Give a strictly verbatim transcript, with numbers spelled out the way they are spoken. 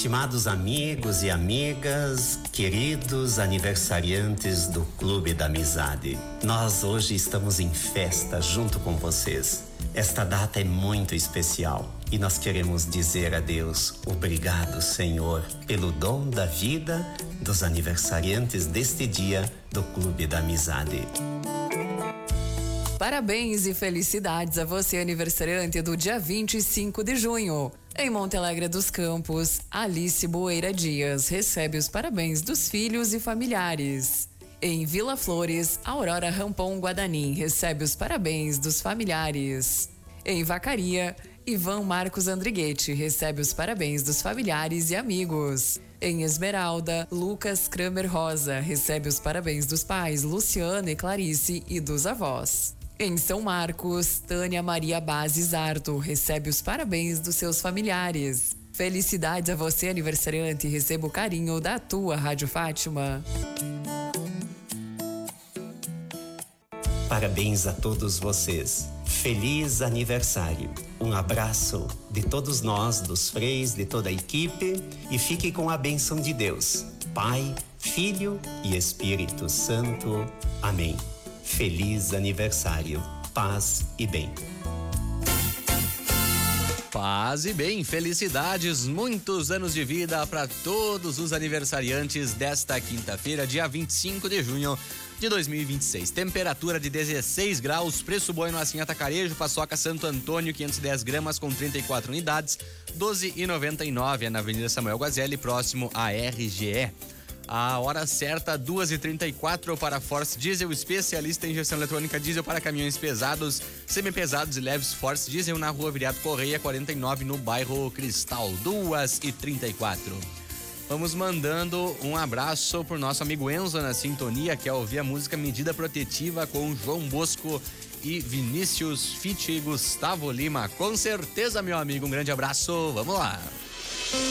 Estimados amigos e amigas, queridos aniversariantes do Clube da Amizade, nós hoje estamos em festa junto com vocês. Esta data é muito especial e nós queremos dizer a Deus obrigado, Senhor, pelo dom da vida dos aniversariantes deste dia do Clube da Amizade. Parabéns e felicidades a você, aniversariante do dia vinte e cinco de junho. Em Monte Alegre dos Campos, Alice Boeira Dias recebe os parabéns dos filhos e familiares. Em Vila Flores, Aurora Rampon Guadanin recebe os parabéns dos familiares. Em Vacaria, Ivan Marcos Andriguete recebe os parabéns dos familiares e amigos. Em Esmeralda, Lucas Kramer Rosa recebe os parabéns dos pais Luciana e Clarice e dos avós. Em São Marcos, Tânia Maria Bazes Arto recebe os parabéns dos seus familiares. Felicidades a você, aniversariante, e receba o carinho da tua Rádio Fátima. Parabéns a todos vocês. Feliz aniversário. Um abraço de todos nós, dos freis, de toda a equipe, e fique com a bênção de Deus, Pai, Filho e Espírito Santo. Amém. Feliz aniversário, paz e bem. Paz e bem, felicidades, muitos anos de vida para todos os aniversariantes desta quinta-feira, dia vinte e cinco de junho de dois mil e vinte e seis. Temperatura de dezesseis graus, preço bueno assim Atacarejo, paçoca Santo Antônio, quinhentas e dez gramas com trinta e quatro unidades, doze reais e noventa e nove, é na Avenida Samuel Guazelli, próximo à R G E. A hora certa, duas e trinta e quatro para Force Diesel, especialista em injeção eletrônica diesel para caminhões pesados, semi-pesados e leves. Force Diesel na rua Viriato Correia, quarenta e nove, no bairro Cristal, duas e trinta e quatro. Vamos mandando um abraço pro nosso amigo Enzo na sintonia, que é ouvir a música Medida Protetiva com João Bosco e Vinícius Fit e Gustavo Lima. Com certeza, meu amigo, um grande abraço, vamos lá.